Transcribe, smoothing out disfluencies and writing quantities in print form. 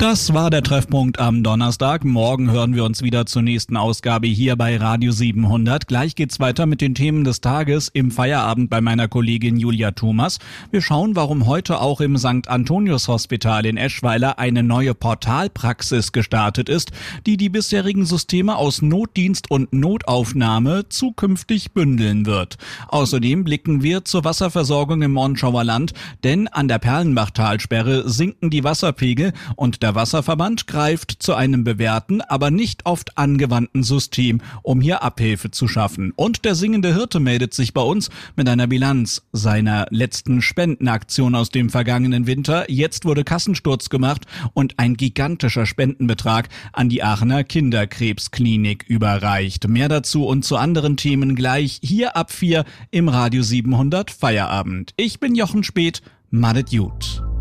Das war der Treffpunkt am Donnerstag. Morgen hören wir uns wieder zur nächsten Ausgabe hier bei Radio 700. Gleich geht's weiter mit den Themen des Tages im Feierabend bei meiner Kollegin Julia Thomas. Wir schauen, warum heute auch im St. Antonius Hospital in Eschweiler eine neue Portalpraxis gestartet ist, die die bisherigen Systeme aus Notdienst und Notaufnahme zukünftig bündeln wird. Außerdem blicken wir zur Wasserversorgung im Monschauer Land, denn an der Perlenbachtalsperre sinken die Wasserpegel und der Wasserverband greift zu einem bewährten, aber nicht oft angewandten System, um hier Abhilfe zu schaffen. Und der singende Hirte meldet sich bei uns mit einer Bilanz seiner letzten Spendenaktion aus dem vergangenen Winter. Jetzt wurde Kassensturz gemacht und ein gigantischer Spendenbetrag an die Aachener Kinderkrebsklinik überreicht. Mehr dazu und zu anderen Themen gleich hier ab 4 im Radio 700 Feierabend. Ich bin Jochen Speth, madet gut.